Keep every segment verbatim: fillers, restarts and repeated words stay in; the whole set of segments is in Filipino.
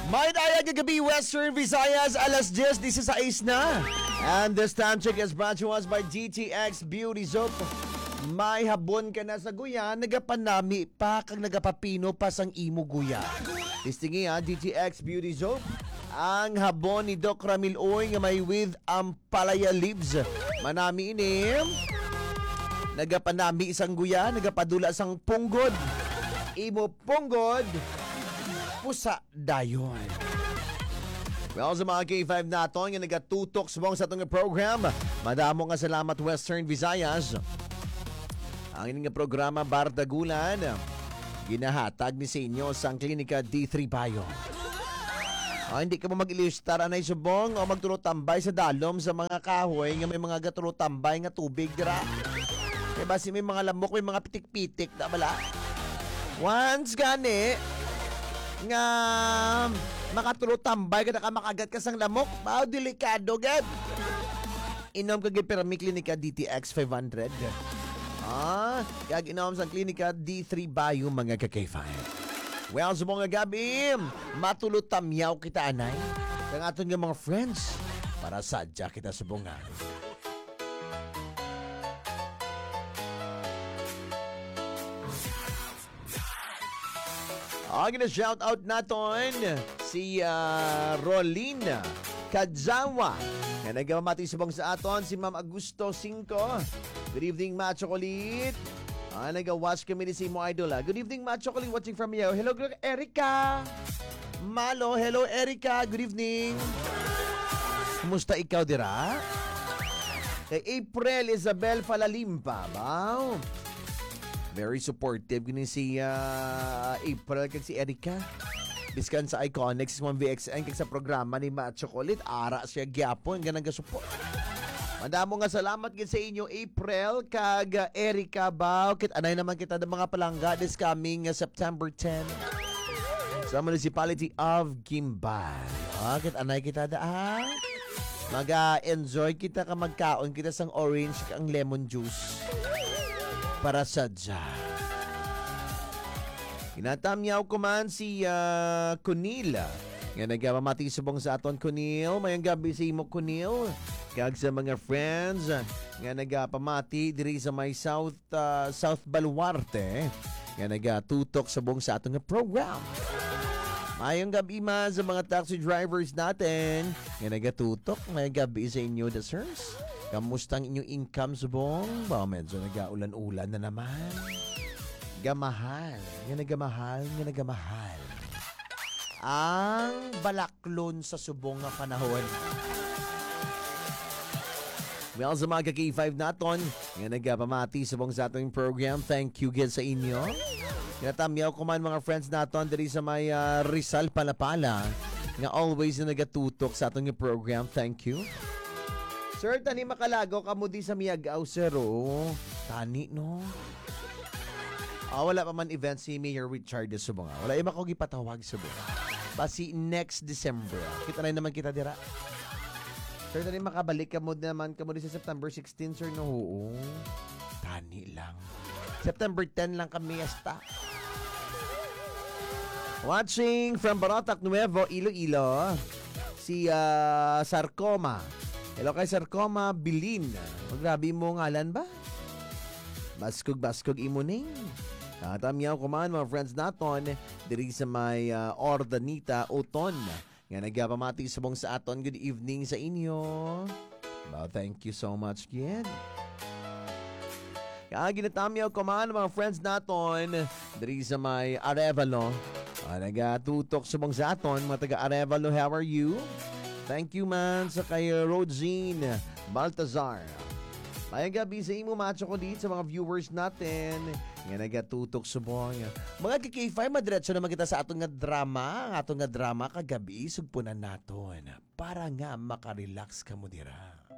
May daya kagabi Western Visayas, alas diyes dieciséis na. And this time check is brought to us by G T X Beauty Soap. May habon ka na sa guya, nagapanami pa kang nagapapino pa sang imo guya. Listingi ha, G T X Beauty Soap. Ang habon ni Doc Ramil Oy nga may with ampalaya leaves. Manami inim. Nagapanami isang guya, nagapadula sang punggod. Imo punggod. Pusa dayon. Well, sa mga K five naton nga nagatutok subong sa itong program, madamo nga salamat Western Visayas. Ang inyong programa Bardagulan, ginahatag ni sa inyo sa Klinika D three Bio. Ah, hindi ka mo mag-ilistar anay subong o magtulotambay sa dalom sa mga kahoy nga may mga gatulotambay nga tubig dira. Kaya basi may mga lamok, may mga pitik-pitik na bala. Once gani, nga makatulotambay ka na ka makagat ka sang lamok, bao delikado gad. Inom ka gipirami Klinika D T X five hundred. Ah, kag inom sa Klinika D three Bio mga ka-K five. Well, sa mga gabi, matulutamyaw kita anay kang aton nga mga friends para sadya kita subungan. Ang na-shout out natin si uh, Rolina Kadzawa na nagmamati subong sa aton si Ma'am Augusto Cinco. Good evening, Ma Chocolate. Ah, nag-watch kami ni si mo idol. Ah. Good evening, Ma Chocolate, watching from you. Hello, Erica. Malo, hello, Erica. Good evening. Kumusta ikaw, dira? Kay April Isabel Palalimpa. Wow. Very supportive gini si uh, April kag si Erica. Biskan sa Iconics one V X N kag sa programa ni Ma Chocolate, ara siya gyapon nga naga-support. Madamo nga salamat gid sa inyo April kag uh, Erica Bao. Kit anay naman kita ng mga palangga this coming uh, September tenth sa Municipality of Gimbal. Ah, kit anay kita da ah. Maga-enjoy kita ka magkaon kita sang orange kang lemon juice. Para sadya. Inatamyaw ko man si uh, Kunil. Nga nagmamati subong sa aton Kunil. Mayang gabi sa imo Kunil. Kag sa mga friends nga nagapamati diri sa may South uh, South Baluarte. Nga nagatutok subong sa aton program. Mayang gabi man sa mga taxi drivers natin. Nga nagatutok. Mayang gabi sa inyo the sirs. Kamustang inyong income subong? Ba, medyo nag-aulan-ulan na naman. Gamahal. Nga nagamahal, nga nagamahal. Ang balaklon sa subong nga panahon. Well, sa mga K five naton, nga nagpamati subong sa ating program, thank you again sa inyo. Natamyaw ko man mga friends naton diri sa may uh, Rizal Palapala. Nga always na nagatutok sa ating program, thank you. Sir, tani makalago ka mo di sa Miagaw, sir, oh. Tani, no? Ah, wala pa man event si Mayor Richard de Subonga. Wala ima ko gipatawag sa buga. Basi next December. Kita na naman kita dira. Sir, tani makabalik ka mo naman ka mo di sa September sixteen, sir, no? Oo. Tani lang. September tenth lang kami hasta. Watching from Barotac Nuevo, Iloilo, si uh, Sarcoma. Hello kay Sarcoma Bilin. Magrabi mo ngalan ba? Baskog-baskog imo ning. Tatamyaw ko man mga friends naton diri sa may uh, Ordanita Oton. Nga nagpamati subong sa aton. Good evening sa inyo. Well, thank you so much, kid. Kaya ginatamyaw ko man mga friends naton diri sa may Arevalo. Ah, nagatutok subong sa aton mga taga Arevalo. How are you? Thank you man sa kay Rodzine Baltazar. Mayang gabi sa imo macho ko dito sa mga viewers natin. Nga nagatutok subong. Mga K five, madiretso naman kita sa atong nga drama. Ang atong nga drama kagabi, sugpunan naton. Para nga makarelax ka mo dira.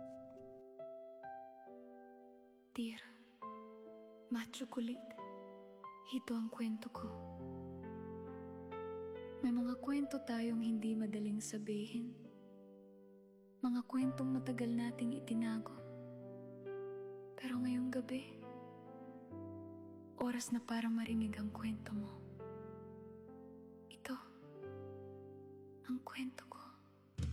Dear, macho kulit. Ito ang kwento ko. May mga kwento tayong hindi madaling sabihin. Mga kwentong matagal nating itinago. Pero ngayong gabi, oras na para marinig ang kwento mo. Ito, ang kwento